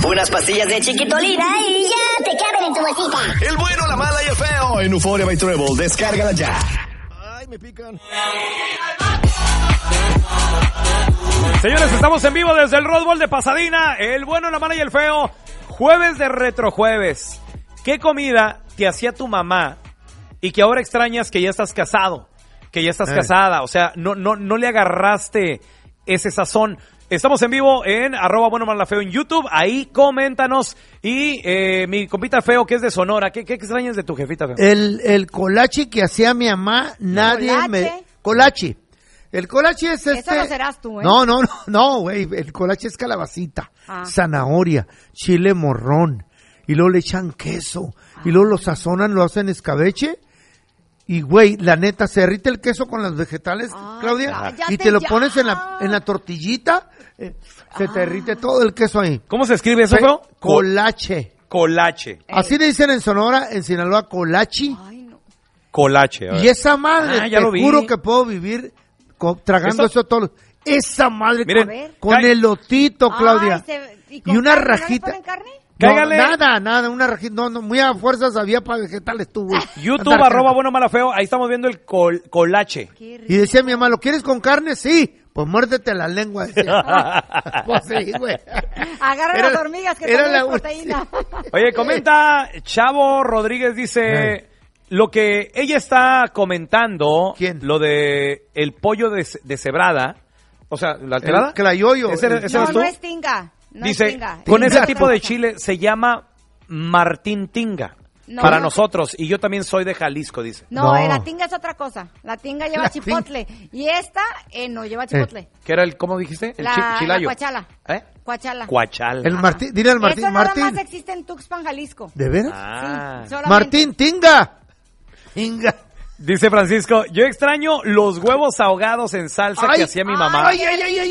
Unas pastillas de Chiquitolina y ya te caben en tu bolsita. El bueno, la mala y el feo en Euphoria by Treble. Descárgala ya. Ay, me pican. Señores, estamos en vivo desde el Rose Bowl de Pasadena. El bueno, la mala y el feo. Jueves de retrojueves. ¿Qué comida te hacía tu mamá y que ahora extrañas que ya estás casado? Que ya estás casada. O sea, no le agarraste ese sazón. Estamos en vivo en @bueno_mala_feo en YouTube. Ahí coméntanos. Y mi compita feo, que es de Sonora. ¿Qué extrañas de tu jefita feo? El colache que hacía mi mamá, nadie me... Colache. El colache es Eso lo serás tú, ¿eh? No, güey. El colache es calabacita, zanahoria, chile morrón. Y luego le echan queso. Y luego lo sazonan, lo hacen escabeche. Y, güey, la neta, se derrite el queso con los vegetales, Claudia. Cállate Y te lo ya. pones en la tortillita. Se te derrite todo el queso ahí. ¿Cómo se escribe eso, feo? Colache. Colache. Así le dicen en Sonora, en Sinaloa, colachi. Ay, no. Colache. A ver. Y esa madre, ya te lo vi. juro que puedo vivir tragando eso todo. Esa madre Miren, con elotito, Claudia. ¿Y Y una carne? ¿No les rajita. ponen carne? No, Cáigale. nada, una rajita. No, muy a fuerzas había para vegetales tú, güey. YouTube, Andar- @bueno_mala_feo. Ahí estamos viendo el colache. Qué rico. Y decía mi mamá, ¿lo quieres con carne? Sí. Pues muérdete la lengua. Decía. Pues sí, güey. Agarra Era- las hormigas que era son la de proteína. Oye, comenta Chavo Rodríguez, dice lo que ella está comentando. ¿Quién? Lo de el pollo de cebrada. O sea, la alterada. El crayoyo. ¿Ese El- ese No, eres tú? no es tinga. No Dice, es tinga. con Tinga. ese tipo de chile se llama Martín Tinga. No, para no. nosotros. Y yo también soy de Jalisco, dice. No, No. la tinga es otra cosa. La tinga lleva La chipotle. Y esta no lleva chipotle. ¿Qué era el, cómo dijiste? El La chilayo. cuachala. ¿Eh? Cuachala. Cuachal. El Martín, dile al Martín, Eso nada Martín. más existe en Tuxpan, Jalisco. ¿De veras? Ah. Sí, solamente. Martín, tinga. Tinga. Dice Francisco, yo extraño los huevos ahogados en salsa que hacía mi mamá. Ay.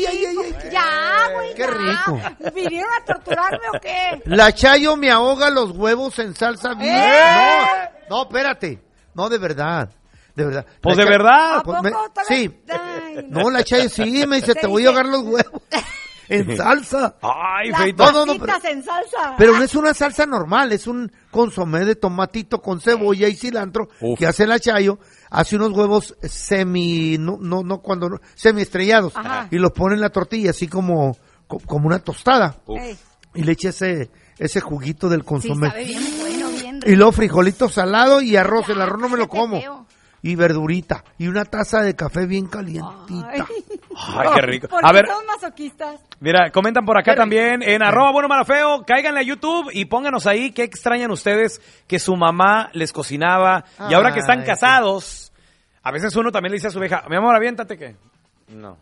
Ya, güey. Qué ya. rico. ¿Vinieron a torturarme o qué? La Chayo me ahoga los huevos en salsa bien. No, espérate. No, de verdad. De verdad. Pues La de Chayo- verdad. ¿A poco? Todavía- Sí. Ay, No, la Chayo sí me dice, te voy a ahogar los huevos en salsa. Ay, Las feito. No, pasitas en salsa. Pero no es una salsa normal, es un consomé de tomatito con cebolla y cilantro Uf. que hace la Chayo. Hace unos huevos semi estrellados Ajá. y los pone en la tortilla así como una tostada. Ey, Y le echa ese juguito del sí, consomé. sabe bien bueno, bien Y luego frijolito salado y arroz. El arroz no me lo cállate, como. feo. Y verdurita. Y una taza de café bien calientita. Ay. Ay, qué rico. ¿Por qué A ver, son masoquistas? mira, comentan por acá también en @bueno_mala_feo, cáiganle a YouTube y pónganos ahí qué extrañan ustedes que su mamá les cocinaba. Y ahora que están Ay, casados, a veces uno también le dice a su vieja, mi amor, aviéntate que... No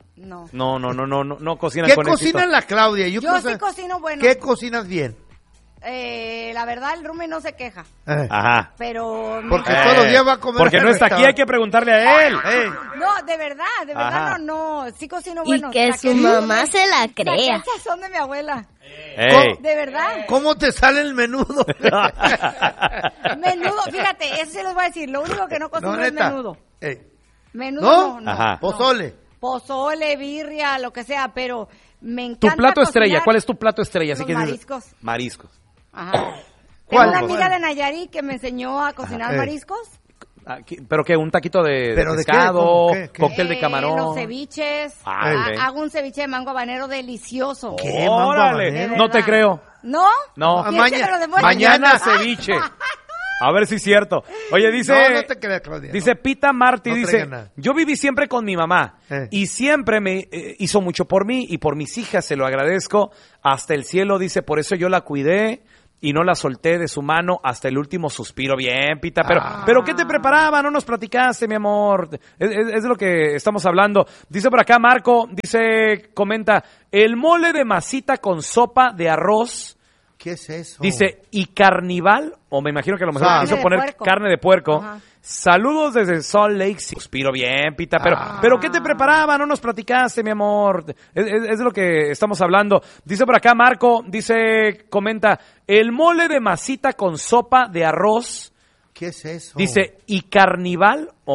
No. cocinan ¿Qué con cocina éxito. la Claudia? Yo quiero sí saber, cocino bueno. ¿Qué cocinas bien? La verdad, el Rumi no se queja. Ajá. Pero... Porque todos los días va a comer. Porque al no está aquí, hay que preguntarle a él. No, de verdad Ajá. no. Sí cocino Y bueno. que su Saqué- mamá se la saqué crea. el sazón de mi abuela. Ey. De verdad. ¿Cómo te sale el menudo? Menudo, fíjate, eso sí les voy a decir. Lo único que no cocino No, es neta. menudo. Ey. Menudo ¿No? no. Ajá. Pozole. Pozole, birria, lo que sea, pero me Tu encanta plato estrella, cocinar ¿cuál es tu plato estrella? Los que dices- mariscos. Mariscos. Ajá. ¿Cuál? Tengo una amiga ¿Cuál? de Nayarit que me enseñó a cocinar mariscos. ¿Pero qué? ¿Un taquito de ¿Pero de qué? pescado? ¿Cómo qué? ¿Qué? ¿Cóctel de camarón? Los ceviches. Ah, ok. Hago un ceviche de mango habanero delicioso. ¿Qué? mango ¡Órale! habanero? No te creo. ¿No? No. ¿Quieres que me lo demuestre? Mañana ceviche. A ver si es cierto. Oye, dice... No te creas, Claudia. Dice no. Pita Martí, No dice, traiga nada. yo viví siempre con mi mamá y siempre me hizo mucho por mí y por mis hijas, se lo agradezco hasta el cielo, dice, por eso yo la cuidé y no la solté de su mano hasta el último suspiro. Bien, Pita, pero ¿qué te preparaba? No nos platicaste, mi amor. Es de lo que estamos hablando. Dice por acá Marco, comenta, el mole de masita con sopa de arroz. ¿Qué es eso? Dice, ¿y carnival? O me imagino que a lo mejor Carne quiso de poner puerco. carne de puerco. Ajá. Saludos desde Salt Lake City. Suspiro bien, Pita, pero ¿qué te preparaba? No nos platicaste, mi amor. Es de lo que estamos hablando. Dice por acá Marco, comenta, el mole de masita con sopa de arroz. ¿Qué es eso? Dice, ¿y carnival?